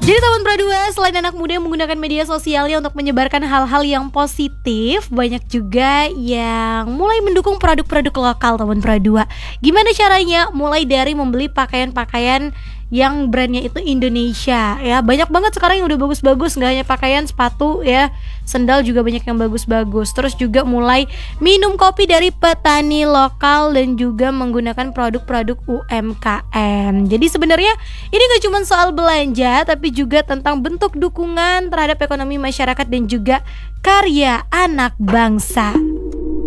Jadi teman Pradua, selain anak muda yang menggunakan media sosialnya untuk menyebarkan hal-hal yang positif, banyak juga yang mulai mendukung produk-produk lokal teman Pradua. Gimana caranya? Mulai dari membeli pakaian-pakaian yang brandnya itu Indonesia ya. Banyak banget sekarang yang udah bagus-bagus, gak hanya pakaian, sepatu ya, sendal juga banyak yang bagus-bagus. Terus juga mulai minum kopi dari petani lokal dan juga menggunakan produk-produk UMKM. Jadi sebenarnya ini gak cuma soal belanja, tapi juga tentang bentuk dukungan terhadap ekonomi masyarakat dan juga karya anak bangsa.